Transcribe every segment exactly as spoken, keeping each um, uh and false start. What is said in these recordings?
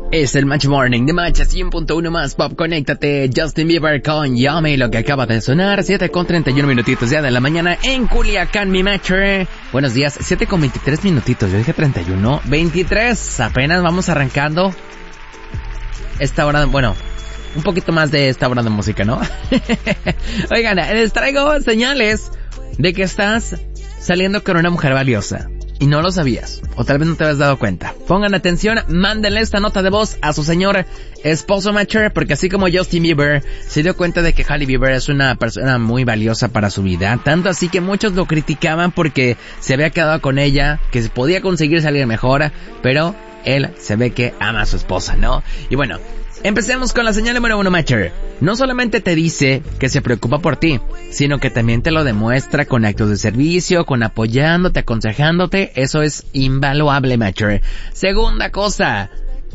Es el Match Morning de Match cien punto uno más Pop. Conéctate, Justin Bieber con Yummy, lo que acaba de sonar. Siete con treinta y uno minutitos ya de la mañana en Culiacán, mi Matcher. Buenos días, siete con veintitrés minutitos. Yo dije treinta y uno, veintitrés. Apenas vamos arrancando esta hora, bueno, un poquito más de esta hora de música, ¿no? Oigan, les traigo señales de que estás saliendo con una mujer valiosa y no lo sabías, o tal vez no te habías dado cuenta. Pongan atención, mándenle esta nota de voz a su señor esposo Matcher, porque así como Justin Bieber se dio cuenta de que Hailey Bieber es una persona muy valiosa para su vida, tanto así que muchos lo criticaban porque se había quedado con ella, que se podía conseguir salir mejor, pero él se ve que ama a su esposa, ¿no? Y bueno, empecemos con la señal número uno, Matcher. No solamente te dice que se preocupa por ti, sino que también te lo demuestra con actos de servicio, con apoyándote, aconsejándote. Eso es invaluable, Matcher. Segunda cosa,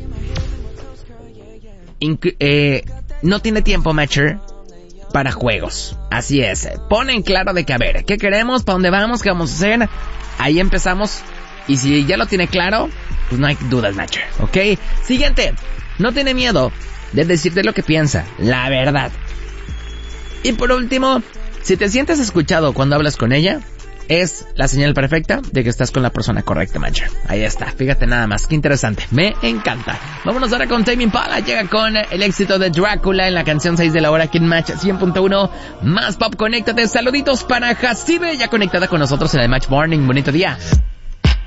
Inc- eh, no tiene tiempo, Matcher, para juegos. Así es, ponen claro de que, a ver, ¿qué queremos? ¿Para dónde vamos? ¿Qué vamos a hacer? Ahí empezamos. Y si ya lo tiene claro, pues no hay dudas, Matcher, ¿ok? Siguiente, no tiene miedo de decirte lo que piensa, la verdad. Y por último, si te sientes escuchado cuando hablas con ella, es la señal perfecta de que estás con la persona correcta, Matcher. Ahí está, fíjate nada más, qué interesante, me encanta. Vámonos ahora con Tame Impala, llega con el éxito de Drácula en la canción seis de la hora aquí en Match cien punto uno más Pop. Conéctate, saluditos para Jacibe, ya conectada con nosotros en el Match Morning. Bonito día.